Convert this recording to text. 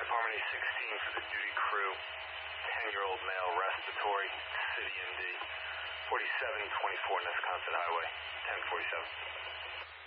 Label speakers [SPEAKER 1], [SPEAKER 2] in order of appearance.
[SPEAKER 1] Harmony 16 for the duty crew. 10-year-old male, respiratory, City MD. 4724 Wisconsin Highway. 1047.